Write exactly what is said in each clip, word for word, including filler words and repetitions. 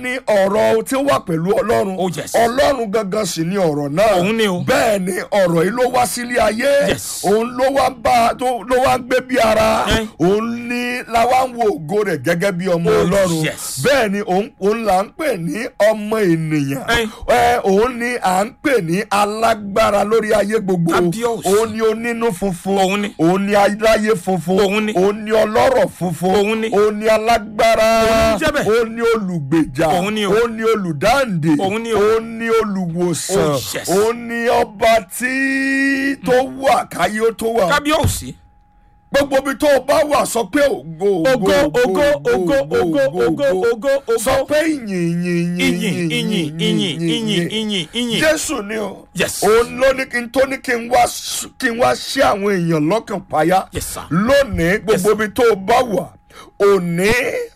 ní ọ̀rọ̀ tí ó wà pẹ̀lú ọlọ́run. Oh, yes. ọlọ́run gangan sì ni ọ̀rọ̀ náà. Òun ni o. bẹ́ẹ̀ ni ọ̀rọ̀ yìí ló wá sílé ayé. Yes. òun ló wá bá tó ló wá gbé bí ara. Eh. òun ní la wá ń wo ògo rẹ̀ gẹ́gẹ́ bí ọmọ Oh, ọlọ́run. yes. bẹ́ẹ̀ ni òun òun là ń pè ní ọmọ ènìyàn. Eh. ẹ òun ni à ń pè ní alágbára lórí ayé gbogbo. Kábíyèsí. òun ni onínú funfun. Òun ni. òun ni aláyé funfun. Òun ni. òun ni ọlọ́rọ̀ funfun. Òun ni. òun ni alágbára. Òun ni jẹ́ bẹ́ẹ̀. òun ni olùgbèjà. Òun ni o. òun ni olùdáǹdè. Òun ni o. òun ni olùwòsàn. Oh, yes. òun ni ọba tí tó wà káyé ó tó wà. Kábíyèsí. gbogbo ibi tó o bá wà sọ pé ògo Ògo, ògo, ògo, ògo, ògo, ògo, ògo. sọ pé ìyìn ìyìn Ìyìn, ìyìn, ìyìn, ìyìn, ìyìn, ìyìn. Jésù ni o. Yes. òun ló ní kí n tó ní kí n wá kí n wá ṣí àwọn èèyàn lọ́kàn payá. Yes, sir. lónìí gbogbo ibi tó o bá wà òní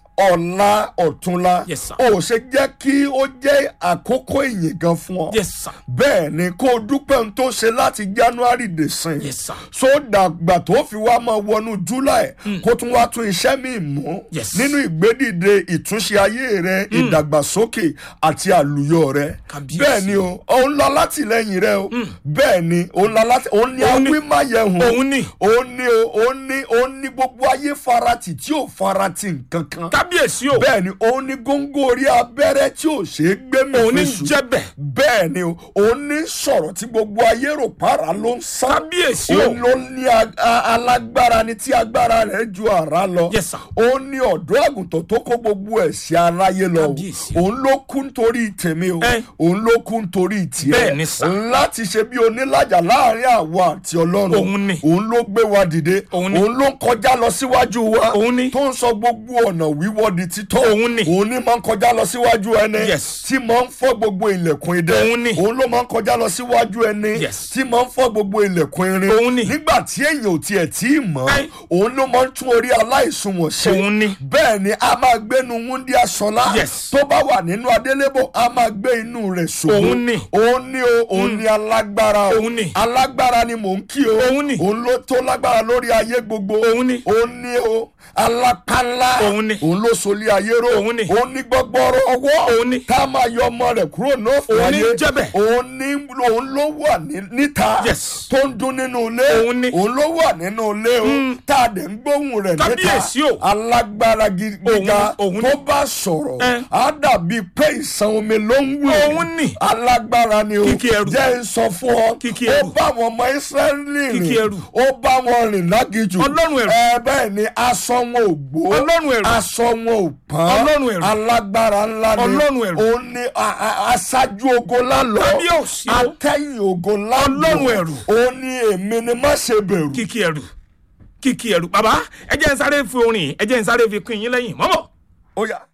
ọ̀la ọ̀túnla Yes, sir. ó ṣe jẹ́ kí ó jẹ́ àkókò ìyìn gan fún ọ. Yes, sir. bẹ́ẹ̀ ni kó o dúpẹ́ ohun tó ṣe láti January dé sìn. Yes, sir. so dàgbà tó fi wá máa wọnú July kó tún wá tún iṣẹ́ mi mú Yes. nínú ìgbédìde ìtúnṣe ayé rẹ ìdàgbàsókè àti àlùyọ rẹ. Kábíyèsí. bẹ́ẹ̀ ni o òun lọ látìlẹ́yìn rẹ o bẹ́ẹ̀ ni òun lọ láti òun ní Òun ni. awímáyẹ̀hùn Òun ni. òun ni o òun ní òun ní gbogbo ayé farati tí ò farati nǹkan kan. Kábíyèsí o. bẹ́ẹ̀ ni òun ní góńgó orí abẹ́rẹ́ tí ò ṣe é gbé mi Òun ní fèsù. jẹ́ bẹ́ẹ̀. bẹ́ẹ̀ ni o òun ní sọ̀rọ̀ tí gbogbo ayé rò para ló ń sá. Kábíyèsí o. òun ló ní a- a- alágbára ni tí agbára rẹ̀ ju àrá lọ. Yes, sir. òun ní ọ̀dọ́ àgùntàn tó kó gbogbo ẹ̀ṣẹ̀ aráyé lọ. Kábíyèsí o. òun ló kú nítorí tèmi o. Eh. òun ló kú nítorí tiẹ̀. Bẹ́ẹ̀ ni, sir. láti ṣe bí onílàjà láàrin àwa àti Ọlọ́run. Òun ni. òun ló gbé wa dìde. Òun ni. òun ló ń kọjá lọ síwájú wa. Òun ni. tó ń sọ gbogbo ọ̀nà wíwọ́ di títọ́. Òun ni. òun ni máa ń kọjá lọ síwájú ẹni. Yes. tí máa ń fọ́ gbogbo ilẹ̀kùn idẹ. Òun ni. òun ló máa ń kọjá lọ síwájú ẹni. Yes. tí máa ń fọ́ gbogbo ilẹ̀kùn irin. Òun ni. nígbà tí èèyàn ò tiẹ̀ tí ì mọ̀. Ẹ́. òun ló máa ń tún orí aláìsunwọ̀n ṣe. Òun ni. bẹ́ẹ̀ ni a máa gbénu wúndí aṣọlá. Yes. tó bá wà nínú adélébò a máa gbé inú rẹ̀ ṣòro. Òun ni. òun ni o òun ni alágbára o. Òun ni. alágbára ni mò ń kí o. Òun ni. òun ló tó lágbára lórí ayé gbogbo. Òun ni. òun ni o alápálá. Òun ni. òun ló solí ayé ró. Òun ni. òun ní gbọgbọrọ ọwọ́. Òun ni. tá a máa yọ ọmọ rẹ̀ kúrò n'òfin Òun ni ayé. jẹ́ bẹ́ẹ̀. òun ní òun ló wà ní- níta. Yes. tó ń dún nínú ilé. Òun ni. òun ló wà nínú ilé o. tá a dẹ̀ ń gbóhùn rẹ̀ níta. Kábíyèsí o. alágbára gi- gíga Òun ni. tó bá sọ̀rọ̀. Eh. á dàbí pé ìsan omi ló ń wí. Òun ni. alágbára ni o. Kìkì ẹrù. jẹ́ ń sọ fún ọ. Kìkì ó ẹrù. bá àwọn ọmọ Ísírẹ́lì Kìkì rìn. ẹrù. ó bá wọn rìn lágijù. Ọlọ́run ẹrù. ẹ bẹ́ẹ̀ ni aṣọ wọn ò gbó. Ọlọ́run ẹrù. aṣọ wọn ò pọ́n. Ọlọ́run ẹrù. alágbára ńlá ni. Ọlọ́run ẹrù. òun ni a- a- aṣáájú ogo lálọ́. Kábíyèsí o. atẹ́yìn ogo lálọ́. Ọlọ́run ẹrù. òun ni èmi ni má ṣe bẹ̀rù. Kìkì ẹrù. Kìkì ẹrù. Bàbá ẹ jẹ́ n sáré fi orin ẹ jẹ́ n sáré fi kún yín lẹ́yìn mọ́mọ́. ó yá.